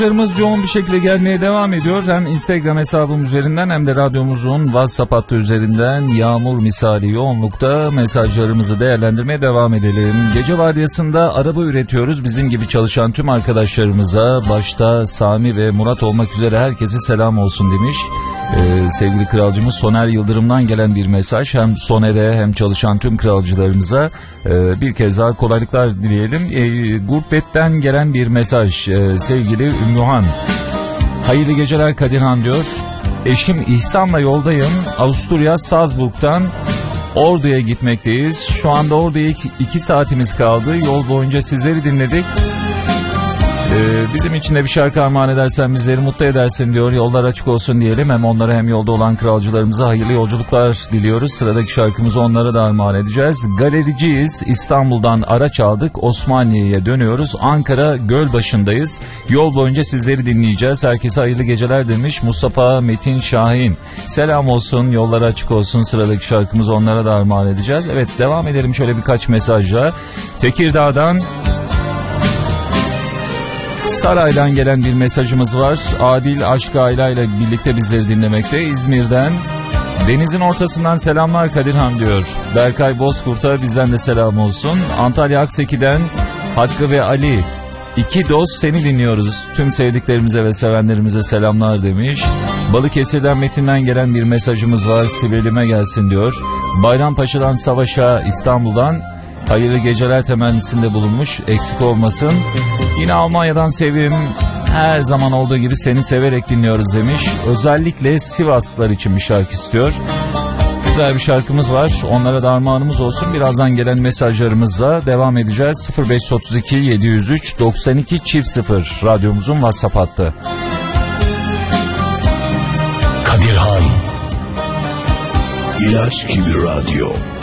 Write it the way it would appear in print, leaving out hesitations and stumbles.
Mesajlarımız yoğun bir şekilde gelmeye devam ediyor. Hem Instagram hesabım üzerinden hem de radyomuzun WhatsApp hattı üzerinden yağmur misali yoğunlukta mesajlarımızı değerlendirmeye devam edelim. Gece vardiyasında araba üretiyoruz. Bizim gibi çalışan tüm arkadaşlarımıza, başta Sami ve Murat olmak üzere herkese selam olsun demiş. Sevgili kralcımız Soner Yıldırım'dan gelen bir mesaj. Hem Soner'e hem çalışan tüm kralcılarımıza bir kez daha kolaylıklar dileyelim. Gurbetten gelen bir mesaj. Sevgili Ümmühan, hayırlı geceler Kadirhan diyor. Eşim İhsan'la yoldayım. Avusturya Salzburg'dan Ordu'ya gitmekteyiz. Şu anda Ordu'ya 2 saatimiz kaldı. Yol boyunca sizleri dinledik. Bizim için de bir şarkı armağan edersen bizleri mutlu edersin diyor. Yollar açık olsun diyelim. Hem onlara hem yolda olan kralcılarımıza hayırlı yolculuklar diliyoruz. Sıradaki şarkımızı onlara da armağan edeceğiz. Galericiyiz. İstanbul'dan araç aldık. Osmaniye'ye dönüyoruz. Ankara Gölbaşı'ndayız. Yol boyunca sizleri dinleyeceğiz. Herkese hayırlı geceler demiş Mustafa Metin Şahin. Selam olsun. Yollar açık olsun. Sıradaki şarkımızı onlara da armağan edeceğiz. Evet, devam edelim şöyle birkaç mesajla. Tekirdağ'dan Saray'dan gelen bir mesajımız var. Adil Aşk Ayla ile birlikte bizleri dinlemekte. İzmir'den denizin ortasından selamlar Kadirhan diyor. Berkay Bozkurt'a bizden de selam olsun. Antalya Akseki'den Hakkı ve Ali, 2 dost seni dinliyoruz. Tüm sevdiklerimize ve sevenlerimize selamlar demiş. Balıkesir'den Metin'den gelen bir mesajımız var. Sibel'ime gelsin diyor. Bayrampaşa'dan Savaş'a, İstanbul'dan hayırlı geceler temennisinde bulunmuş, eksik olmasın. Yine Almanya'dan Sevim, her zaman olduğu gibi seni severek dinliyoruz demiş. Özellikle Sivaslılar için bir şarkı istiyor. Güzel bir şarkımız var, onlara da armağanımız olsun. Birazdan gelen mesajlarımızla devam edeceğiz. 0532 703 92 0 radyomuzun WhatsApp hattı. Kadirhan İlaç gibi radyo.